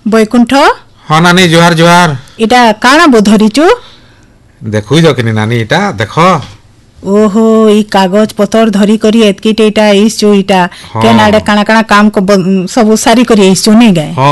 बैकुंठ हाँ नानी जुहार जुहार इटा काना बो धरिचु देखु कि नानी इटा देखो ओहो ई कागज पतर धरी करी एतकी टेटा इस जो इटा हाँ। केन आडे काना काना काम को सब सारी करी इस जो नहीं गए हाँ